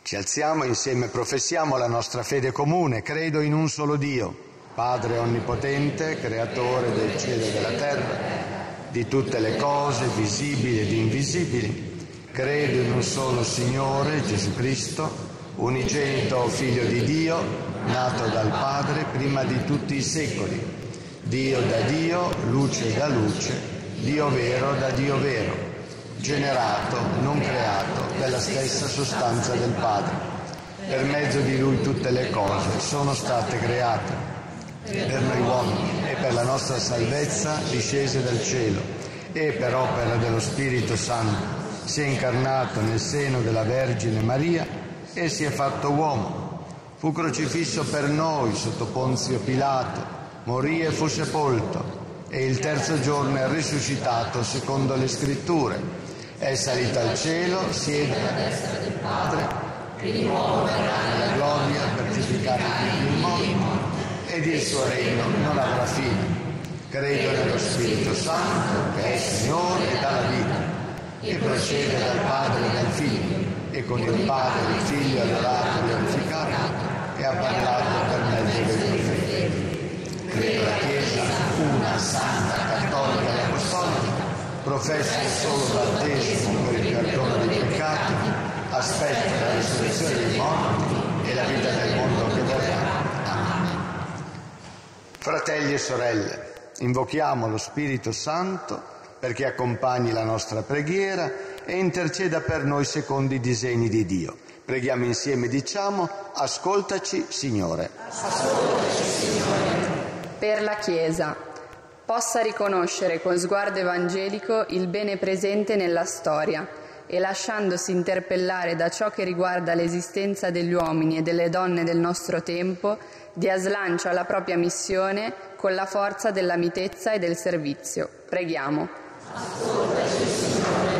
Ci alziamo e insieme professiamo la nostra fede comune. Credo in un solo Dio, Padre onnipotente, creatore del cielo e della terra, di tutte le cose visibili ed invisibili. Credo in un solo Signore, Gesù Cristo, unigenito Figlio di Dio, nato dal Padre prima di tutti i secoli, Dio da Dio, luce da luce, Dio vero da Dio vero, generato, non creato, della stessa sostanza del Padre. Per mezzo di Lui tutte le cose sono state create, per noi uomini e per la nostra salvezza discese dal cielo, e per opera dello Spirito Santo si è incarnato nel seno della Vergine Maria e si è fatto uomo. Fu crocifisso per noi sotto Ponzio Pilato, morì e fu sepolto, e il terzo giorno è risuscitato secondo le Scritture. È salito al cielo, siede alla destra del Padre, e di nuovo verrà nella gloria per giudicare i morti, ed il suo regno non avrà fine. Credo nello Spirito Santo, che è Signore e dà la vita, e procede dal Padre e dal Figlio, e con il Padre e il Figlio adorato e glorificato, e ha parlato per mezzo dei profeti. Credo la Chiesa, una, santa, cattolica e apostolica, professa il solo battesimo per il perdono dei peccati, aspetta la risurrezione dei morti e la vita del mondo che verrà. Amen. Fratelli e sorelle, invochiamo lo Spirito Santo perché accompagni la nostra preghiera e interceda per noi secondo i disegni di Dio. Preghiamo insieme, diciamo: ascoltaci, Signore. Ascoltaci, Signore. Per la Chiesa possa riconoscere con sguardo evangelico il bene presente nella storia e, lasciandosi interpellare da ciò che riguarda l'esistenza degli uomini e delle donne del nostro tempo, dia slancio alla propria missione con la forza della mitezza e del servizio. Preghiamo. Ascoltaci, Signore.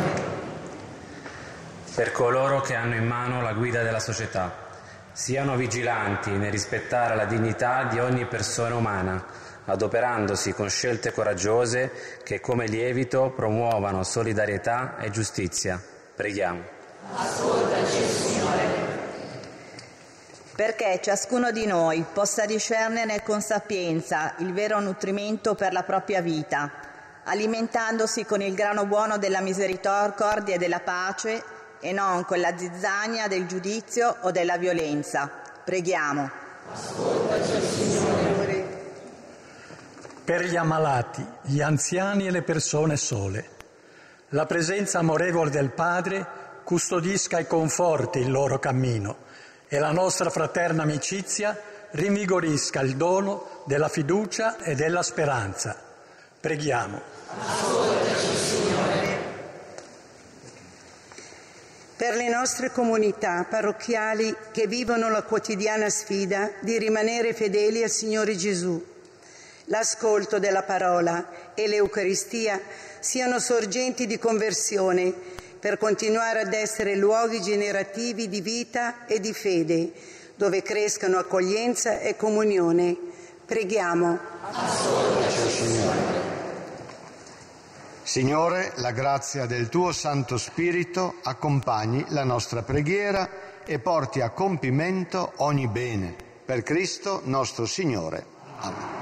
Per coloro che hanno in mano la guida della società, siano vigilanti nel rispettare la dignità di ogni persona umana, adoperandosi con scelte coraggiose che come lievito promuovano solidarietà e giustizia. Preghiamo. Ascoltaci, Signore. Perché ciascuno di noi possa discernere con sapienza il vero nutrimento per la propria vita, alimentandosi con il grano buono della misericordia e della pace e non con la zizzania del giudizio o della violenza. Preghiamo. Ascoltaci, Signore. Per gli ammalati, gli anziani e le persone sole, la presenza amorevole del Padre custodisca e conforti il loro cammino e la nostra fraterna amicizia rinvigorisca il dono della fiducia e della speranza. Preghiamo. Ascoltaci, Signore. Per le nostre comunità parrocchiali che vivono la quotidiana sfida di rimanere fedeli al Signore Gesù, l'ascolto della parola e l'Eucaristia siano sorgenti di conversione per continuare ad essere luoghi generativi di vita e di fede, dove crescano accoglienza e comunione. Preghiamo. Ascoltaci, Signore. Signore, la grazia del tuo Santo Spirito accompagni la nostra preghiera e porti a compimento ogni bene. Per Cristo nostro Signore. Amen.